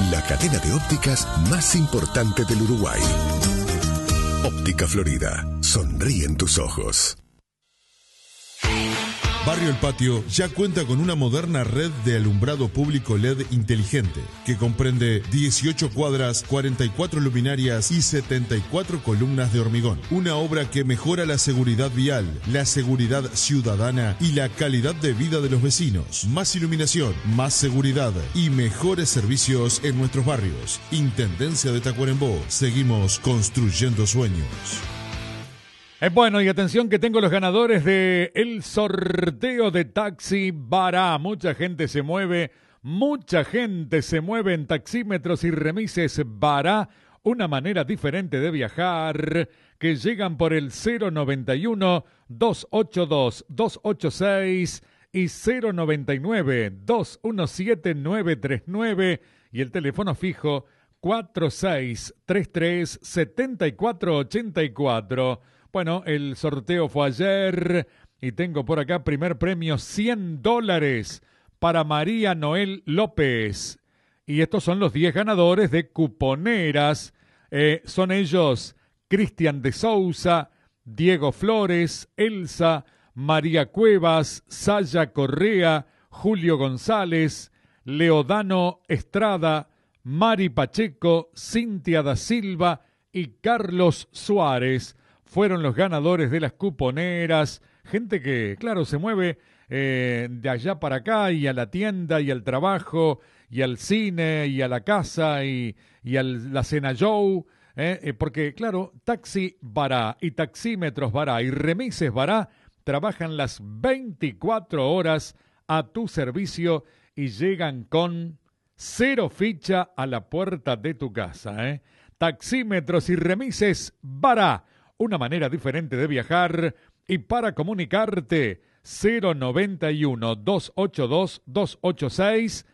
la cadena de ópticas más importante del Uruguay. Óptica Florida. Sonríen tus ojos. Barrio El Patio ya cuenta con una moderna red de alumbrado público LED inteligente que comprende 18 cuadras, 44 luminarias y 74 columnas de hormigón. Una obra que mejora la seguridad vial, la seguridad ciudadana y la calidad de vida de los vecinos. Más iluminación, más seguridad y mejores servicios en nuestros barrios. Intendencia de Tacuarembó. Seguimos construyendo sueños. Bueno, y atención que tengo los ganadores de el sorteo de Taxi Bará. Mucha gente se mueve en taxímetros y remises Bará. Una manera diferente de viajar, que llegan por el 091-282-286 y 099-217-939 y el teléfono fijo 4633-7484. Bueno, el sorteo fue ayer y tengo por acá primer premio $100 para María Noel López. Y estos son los 10 ganadores de cuponeras. Son ellos Cristian de Sousa, Diego Flores, Elsa, María Cuevas, Saya Correa, Julio González, Leodano Estrada, Mari Pacheco, Cintia da Silva y Carlos Suárez. Fueron los ganadores de las cuponeras, gente que, claro, se mueve de allá para acá y a la tienda y al trabajo y al cine y a la casa y a la cena show, porque, claro, Taxi Bará y Taxímetros Bará y Remises Bará trabajan las 24 horas a tu servicio y llegan con 0 ficha a la puerta de tu casa. Taxímetros y Remises Bará. Una manera diferente de viajar y para comunicarte 091-282-286